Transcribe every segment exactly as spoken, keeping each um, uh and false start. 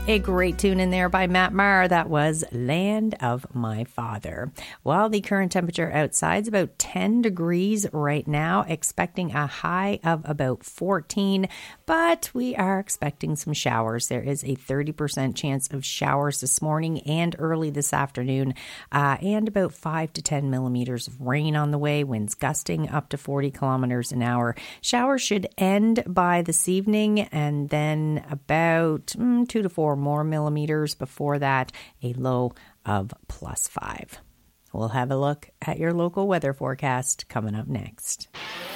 A great tune in there by Matt Maher. That was Land of My Father. Well, the current temperature outside is about ten degrees right now, expecting a high of about fourteen, but we are expecting some showers. There is a thirty percent chance of showers this morning and early this afternoon, uh, and about five to ten millimeters of rain on the way, winds gusting up to forty kilometers an hour. Showers should end by this evening, and then about mm, two to four more millimeters before that, a low of plus five. We'll have a look at your local weather forecast coming up next.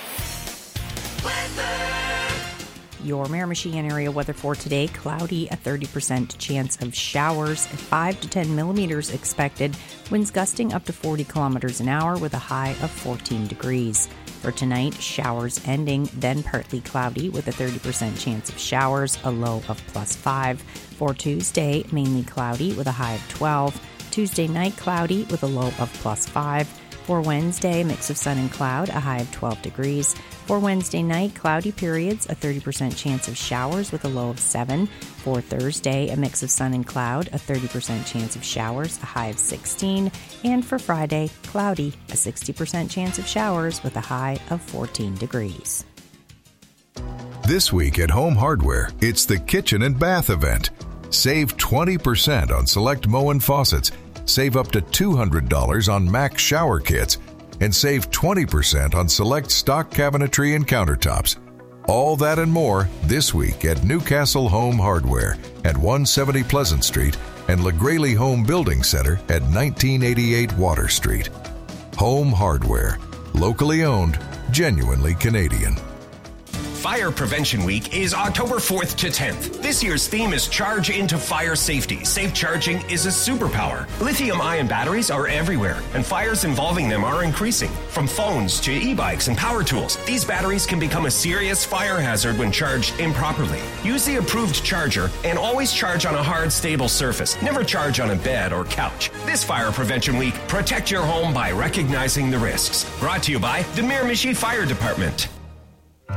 Weather. Your Miramichi area weather for today: cloudy, a thirty percent chance of showers, five to ten millimeters expected, winds gusting up to forty kilometers an hour with a high of fourteen degrees. For tonight, showers ending, then partly cloudy with a thirty percent chance of showers, a low of plus five. For Tuesday, mainly cloudy with a high of twelve. Tuesday night, cloudy with a low of plus five. For Wednesday, mix of sun and cloud, a high of twelve degrees. For Wednesday night, cloudy periods, a thirty percent chance of showers with a low of seven. For Thursday, a mix of sun and cloud, a thirty percent chance of showers, a high of sixteen. And for Friday, cloudy, a sixty percent chance of showers with a high of fourteen degrees. This week at Home Hardware, it's the Kitchen and Bath event. Save twenty percent on select Moen faucets, save up to two hundred dollars on Max shower kits, and save twenty percent on select stock cabinetry and countertops. All that and more this week at Newcastle Home Hardware at one seventy Pleasant Street and LaGraley Home Building Center at nineteen eighty-eight Water Street. Home Hardware. Locally owned, genuinely Canadian. Fire Prevention Week is October fourth to tenth. This year's theme is Charge into Fire Safety. Safe charging is a superpower. Lithium-ion batteries are everywhere, and fires involving them are increasing. From phones to e-bikes and power tools, these batteries can become a serious fire hazard when charged improperly. Use the approved charger and always charge on a hard, stable surface. Never charge on a bed or couch. This Fire Prevention Week, protect your home by recognizing the risks. Brought to you by the Miramichi Fire Department.